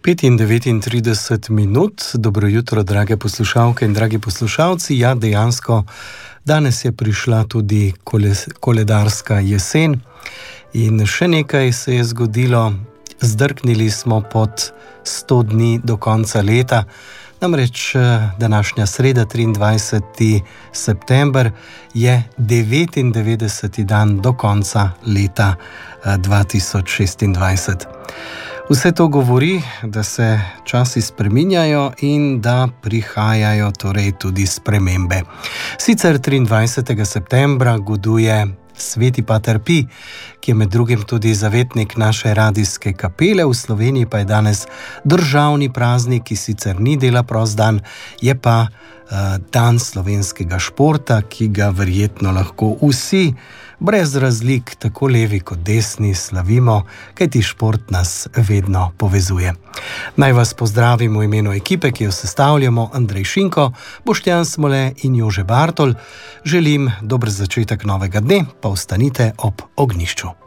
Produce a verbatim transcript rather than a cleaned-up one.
pet in devetintrideset minut, dobro jutro, drage poslušalke in dragi poslušalci. Ja, dejansko, danes je prišla tudi koles, koledarska jesen in še nekaj se je zgodilo. Zdrknili smo pod sto dni do konca leta, namreč današnja sreda, triindvajseti september, je devetindevetdeseti dan do konca leta dva tisoč šestindvajset. Vse to govori, da se časi spreminjajo in da prihajajo torej tudi spremembe. Sicer triindvajsetega septembra goduje Sveti Pater Pij, ki je med drugim tudi zavetnik naše radijske kapele. V Sloveniji pa je danes državni praznik, ki sicer ni dela prost dan, je pa uh, dan slovenskega športa, ki ga verjetno lahko vsi, brez razlik, tako levi kot desni, slavimo, kajti šport nas vedno povezuje. Naj vas pozdravim v imenu ekipe, ki jo sestavljamo, Andrej Šinko, Boštjan Smole in Jože Bartol. Želim dober začetek novega dne, pa ostanite ob ognjišču.